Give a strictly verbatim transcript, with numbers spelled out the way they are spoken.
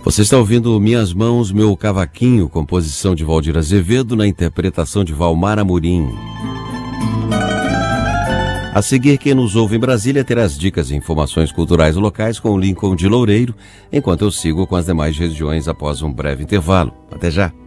Você está ouvindo Minhas Mãos, Meu Cavaquinho, composição de Valdir Azevedo, na interpretação de Valmar Amorim. A seguir, quem nos ouve em Brasília terá as dicas e informações culturais locais com o Lincoln de Loureiro, enquanto eu sigo com as demais regiões após um breve intervalo. Até já!